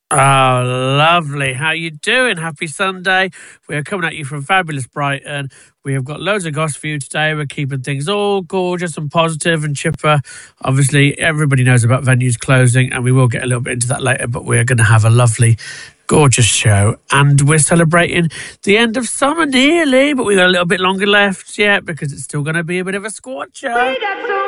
Oh, lovely. How you doing? Happy Sunday. We are coming at you from fabulous Brighton. We have got loads of gossip for you today. We're keeping things all gorgeous and positive and chipper. Obviously, everybody knows about venues closing, and we will get a little bit into that later, but we're going to have a lovely, gorgeous show. And we're celebrating the end of summer nearly, but we've got a little bit longer left yet because it's still going to be a bit of a scorcher.